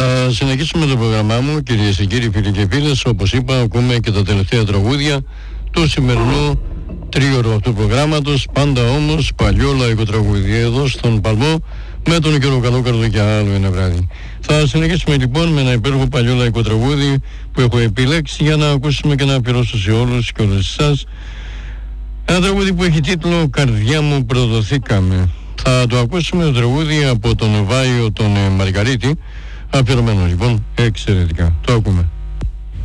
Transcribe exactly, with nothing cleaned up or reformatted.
Θα συνεχίσουμε το πρόγραμμά μου, κυρίες και κύριοι, φίλοι και φίλες. Όπως είπα, ακούμε και τα τελευταία τραγούδια του σημερινού τρίωρου αυτού του προγράμματος. Πάντα όμως παλιό λαϊκό τραγούδι εδώ στον Παλμό με τον Γιώργο Καλόκαρδο για άλλο ένα βράδυ. Θα συνεχίσουμε λοιπόν με ένα υπέροχο παλιό λαϊκό τραγούδι που έχω επιλέξει για να ακούσουμε και να αφιερώσω σε όλους και όλες εσάς. Ένα τραγούδι που έχει τίτλο «Καρδιά μου προδοθήκαμε». Θα το ακούσουμε το τραγούδι από τον Βάιο τον Μαργαρίτη, αφιερωμένο λοιπόν εξαιρετικά. Το ακούμε.